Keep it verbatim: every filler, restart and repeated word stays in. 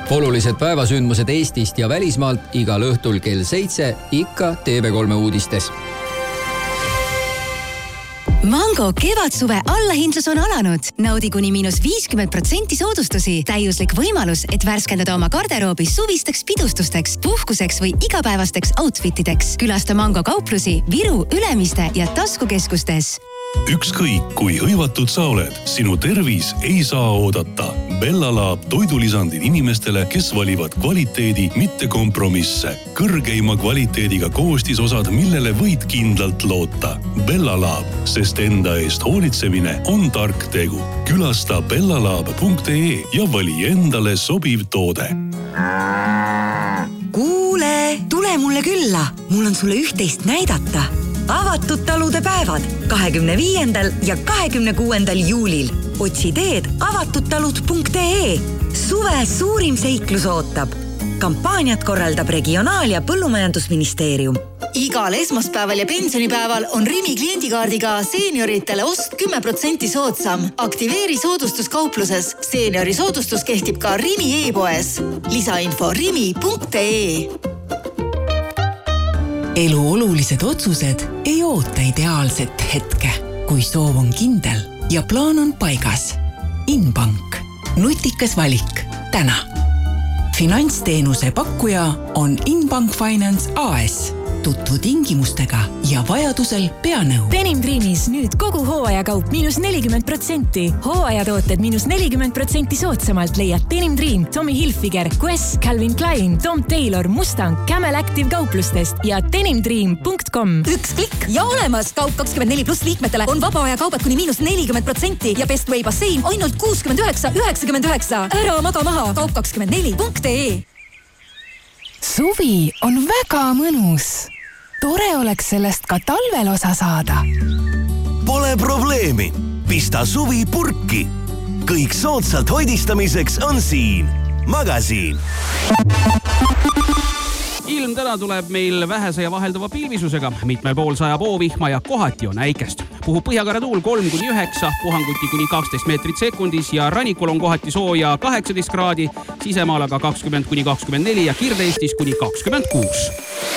Olulised päevasündmused Eestist ja välismaalt igal õhtul kell seitse ikka T V kolme uudistes. Mango kevadsuve allahindlus on alanud. Naudi kuni miinus viiskümmend protsenti soodustusi. Täiuslik võimalus, et värskendada oma garderoobis suvisteks pidustusteks, puhkuseks või igapäevasteks outfitideks. Külasta Mango kauplusi Viru, Ülemiste ja taskukeskustes. Ükskõik kui hõivatud sa oled, sinu tervis ei saa oodata. Bella Lab toidulisandid inimestele, kes valivad kvaliteedi, mitte kompromisse. Kõrgeima kvaliteediga koostisosad, millele võid kindlalt loota. Bella Lab, sest enda eest hoolitsemine on tark tegu. Külasta bellalab punkt ee ja vali endale sobiv toode. Kuule, tule mulle külla. Mul on sulle üht-teist näidata. Avatud talude päevad kahekümne viiendal ja kahekümne kuuendal juulil. Otsi teed avatudtalud punkt ee. Suve suurim seiklus ootab. Kampaaniat korraldab Regionaal- ja Põllumajandusministeerium. Igal esmaspäeval ja pensionipäeval on Rimi kliendikaardiga seenioritele ost kümme protsenti soodsam. Aktiveeri soodustus kaupluses. Seeniori soodustus kehtib ka Rimi e-poes. Lisainfo rimi punkt ee. Elu olulised otsused ei oota ideaalset hetke, kui soov on kindel ja plaan on paigas. Inbank. Nutikas valik. Täna. Finantsteenuse pakkuja on Inbank Finance A S. Tutvu tingimustega ja vajadusel peanõu. Denim Dreamis nüüd kogu hooajakaup miinus nelikümmend protsenti. Hooajatooted miinus nelikümmend protsenti soodsamalt leiad Denim Dream, Tommy Hilfiger, Quest, Calvin Klein, Tom Taylor, Mustang, Camel Active kauplustest ja denim dream punkt com. Üks klikk ja olemas. Kaup kakskümmend neli pluss liikmetele on vaba aja kaubad kuni miinus nelikümmend protsenti ja Best Way bassein ainult kuuskümmend üheksa üheksakümmend üheksa. Ära maga maha. Kaup kakskümmend neli punkt ee. Suvi on väga mõnus. Tore oleks sellest ka talvel osa saada. Pole probleemi. Pista suvi purki. Kõik soodsalt hoidistamiseks on siin. Magasiin. Ilm täna tuleb meil vähese ja vahelduva pilvisusega. Mitmel pool sajab oovihma ja kohati on äikest. Puhub põhjakare tuul kolm kuni üheksa, puhanguti kuni kaksteist meetrit sekundis ja rannikul on kohati sooja kaheksateist kraadi, sisemaal aga kakskümmend kuni kakskümmend neli ja Kirde-Eestis kuni kakskümmend kuus.